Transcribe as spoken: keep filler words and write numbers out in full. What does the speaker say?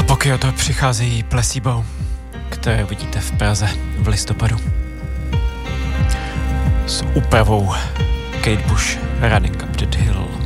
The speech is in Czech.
po Kyoto přichází Placebo, které vidíte v Praze v listopadu. S úpravou Kate Bush, Running Up That Hill.